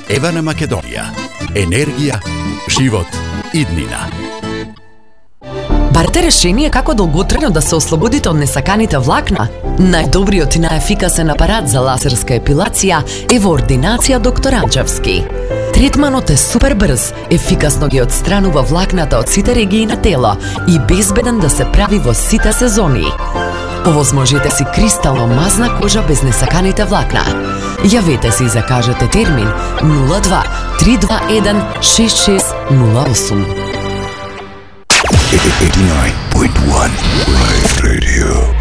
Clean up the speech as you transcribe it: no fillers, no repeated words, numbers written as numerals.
Евана Македонија. Енергија, живот, иднина. Барте решение како долготрајно да се ослободите од несаканите влакна? Најдобриот и најефикасен апарат за лазерска епилација е во ординација доктор Анчевски. Третманот е супер брз, ефикасно ги отстранува влакната од сите регии на тело и безбеден да се прави во сите сезони. Овозможете си кристално мазна кожа без несаканите влакна. Јавете се и закажете термин 02 321 6608. 89.1 Live Radio.